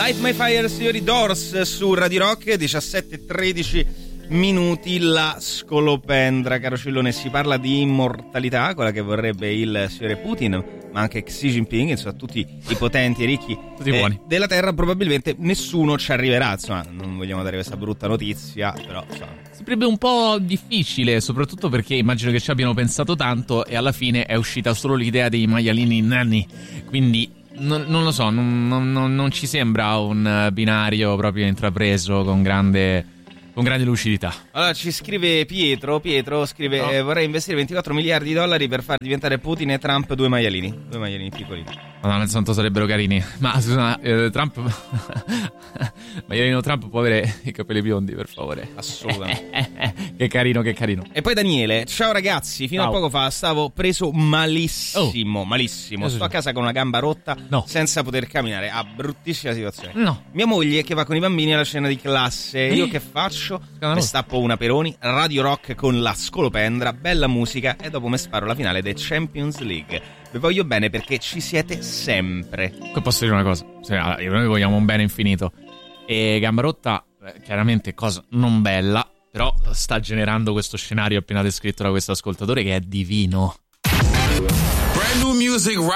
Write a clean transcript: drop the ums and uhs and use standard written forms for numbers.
Light My Fire, signori, Doors su Radio Rock, 17:13 minuti. La scolopendra, caro Cillone, si parla di immortalità, quella che vorrebbe il signore Putin, ma anche Xi Jinping, insomma tutti i potenti e ricchi della terra. Probabilmente nessuno ci arriverà, insomma, non vogliamo dare questa brutta notizia, però insomma sembrerebbe un po' difficile, soprattutto perché immagino che ci abbiano pensato tanto e alla fine è uscita solo l'idea dei maialini nanni, quindi non lo so, non ci sembra un binario proprio intrapreso con grande lucidità. Allora ci scrive Pietro scrive no. Vorrei investire 24 miliardi di dollari per far diventare Putin e Trump due maialini piccoli. Madonna, santo, sarebbero carini. Ma scusa, Trump maialino Trump può avere i capelli biondi, per favore? Assolutamente. Che carino. E poi Daniele: ciao ragazzi, fino a poco fa stavo preso malissimo. Sto a casa con una gamba rotta, senza poter camminare. Bruttissima situazione. No. Mia moglie che va con i bambini alla cena di classe. Io che faccio? Mi stappo una Peroni, Radio Rock con la scolopendra, bella musica, e dopo me sparo la finale dei Champions League. Vi voglio bene perché ci siete sempre. Qui posso dire una cosa: noi vogliamo un bene infinito. E gamba rotta, chiaramente cosa non bella, però sta generando questo scenario appena descritto da questo ascoltatore che è divino. Brand new music